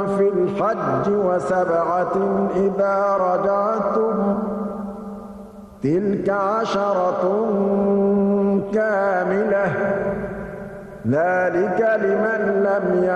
في الحج وسبعة إذا رجعتم تلك 10 كاملة ذلك لمن لم